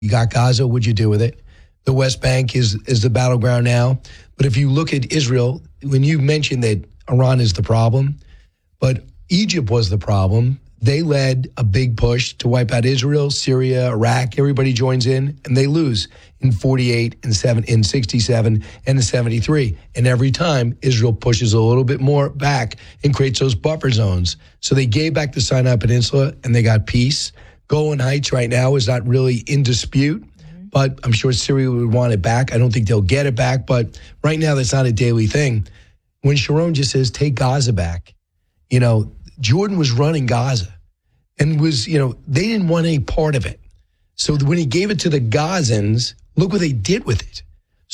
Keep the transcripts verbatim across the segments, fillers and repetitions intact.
You got Gaza, what'd you do with it? The West Bank is is the battleground now. But if you look at Israel, when you mentioned that Iran is the problem, but Egypt was the problem, they led a big push to wipe out Israel, Syria, Iraq. Everybody joins in, and they lose in forty-eight, and seven, in sixty-seven, and in seventy-three. And every time, Israel pushes a little bit more back and creates those buffer zones. So they gave back the Sinai Peninsula, and they got peace. Golan Heights right now is not really in dispute, but I'm sure Syria would want it back. I don't think they'll get it back, but right now that's not a daily thing. When Sharon just says, take Gaza back, you know, Jordan was running Gaza and was, you know, they didn't want any part of it. So when he gave it to the Gazans, look what they did with it.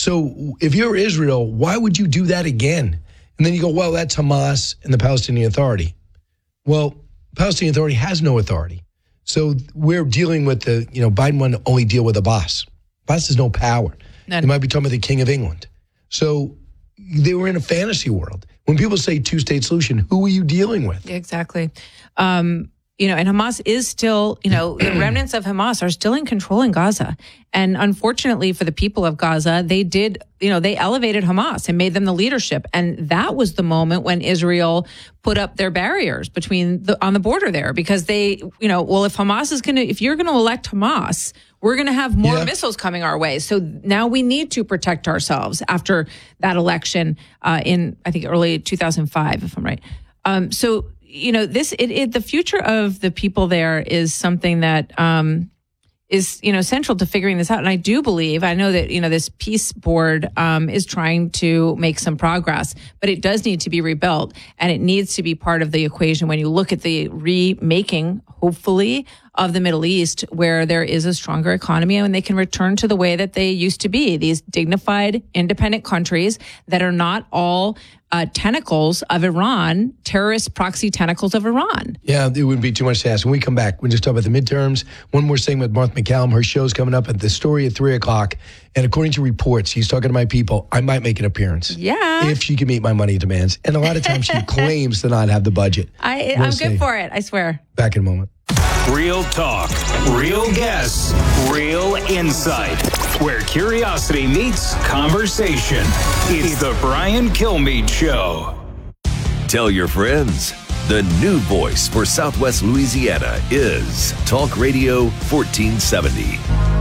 So if you're Israel, why would you do that again? And then you go, well, that's Hamas and the Palestinian Authority. Well, Palestinian Authority has no authority. So we're dealing with the, you know, Biden wanted to only deal with Abbas. Abbas has no power. None. They might be talking about the King of England. So they were in a fantasy world. When people say two-state solution, who are you dealing with? Exactly. Um, you know, and Hamas is still, you know, the remnants of Hamas are still in control in Gaza. And unfortunately for the people of Gaza, they did, you know, they elevated Hamas and made them the leadership. And that was the moment when Israel put up their barriers between the, on the border there, because they, you know, well, if Hamas is going to, if you're going to elect Hamas, we're going to have more yeah. missiles coming our way. So now we need to protect ourselves after that election uh, in, I think, early two thousand five, if I'm right. Um, so, you know, this, it, it, the future of the people there is something that um, is, you know, central to figuring this out. And I do believe, I know that, you know, this peace board um, is trying to make some progress, but it does need to be rebuilt, and it needs to be part of the equation when you look at the remaking, hopefully, of the Middle East, where there is a stronger economy and they can return to the way that they used to be, these dignified, independent countries that are not all uh, tentacles of Iran, terrorist proxy tentacles of Iran. Yeah, it wouldn't be too much to ask. When we come back, we'll just talk about the midterms. One more thing with Martha MacCallum. Her show's coming up at The Story at three o'clock. And according to reports, she's talking to my people, I might make an appearance. Yeah. If she can meet my money demands. And a lot of times she claims to not have the budget. I, we'll I'm see. Good for it, I swear. Back in a moment. Real talk, real guests, real insight. Where curiosity meets conversation. It's the Brian Kilmeade Show. Tell your friends. The new voice for Southwest Louisiana is Talk Radio fourteen seventy.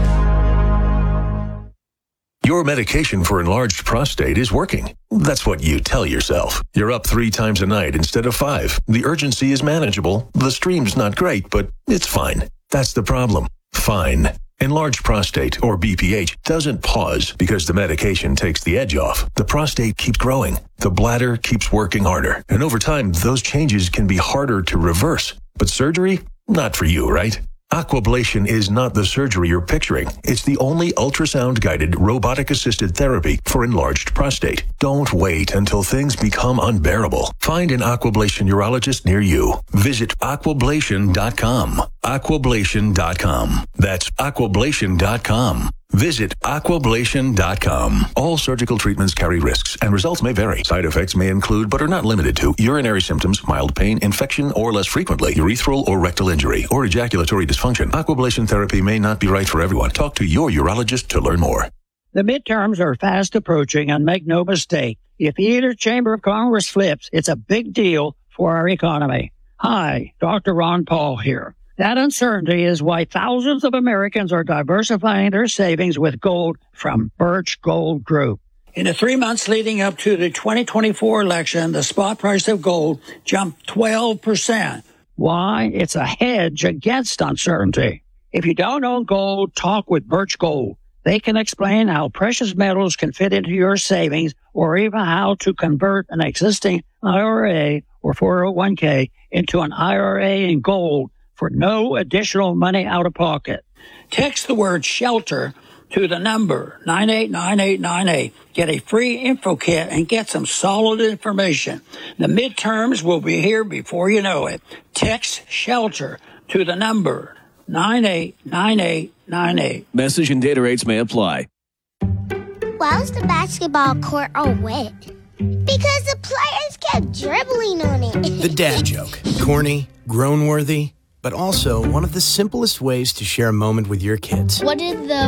Your medication for enlarged prostate is working. That's what you tell yourself. You're up three times a night instead of five. The urgency is manageable. The stream's not great, but it's fine. That's the problem. Fine. Enlarged prostate, or B P H, doesn't pause because the medication takes the edge off. The prostate keeps growing. The bladder keeps working harder. And over time, those changes can be harder to reverse. But surgery? Not for you, right? Aquablation is not the surgery you're picturing. It's the only ultrasound-guided, robotic-assisted therapy for enlarged prostate. Don't wait until things become unbearable. Find an Aquablation urologist near you. Visit aquablation dot com. aquablation dot com. That's aquablation dot com. Visit aquablation dot com. All surgical treatments carry risks, and results may vary. Side effects may include, but are not limited to, urinary symptoms, mild pain, infection, or less frequently, urethral or rectal injury, or ejaculatory dysfunction. Aquablation therapy may not be right for everyone. Talk to your urologist to learn more. The midterms are fast approaching, and make no mistake, if either chamber of Congress flips, it's a big deal for our economy. Hi, Doctor Ron Paul here. That uncertainty is why thousands of Americans are diversifying their savings with gold from Birch Gold Group. In the three months leading up to the twenty twenty-four election, the spot price of gold jumped twelve percent. Why? It's a hedge against uncertainty. If you don't own gold, talk with Birch Gold. They can explain how precious metals can fit into your savings, or even how to convert an existing I R A or four oh one k into an I R A in gold for no additional money out of pocket. Text the word SHELTER to the number nine eight nine eight nine eight. Get a free info kit and get some solid information. The midterms will be here before you know it. Text SHELTER to the number nine eight nine eight nine eight. Message and data rates may apply. Why was the basketball court all wet? Because the players kept dribbling on it. The dad joke. Corny, grown-worthy, but also one of the simplest ways to share a moment with your kids. What did the